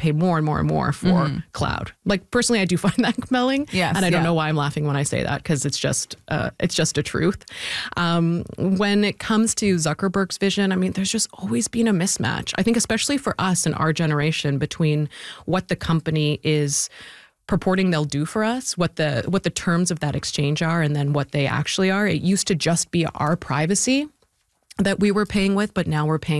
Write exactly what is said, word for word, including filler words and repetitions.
pay more and more and more for mm-hmm. cloud. Like personally, I do find that compelling. Yes, and I don't yeah. know why I'm laughing when I say that, because it's just uh, it's just a truth. Um, when it comes to Zuckerberg's vision, I mean, there's just always been a mismatch. I think especially for us in our generation between what the company is purporting they'll do for us, what the what the terms of that exchange are, and then what they actually are. It used to just be our privacy that we were paying with, but now we're paying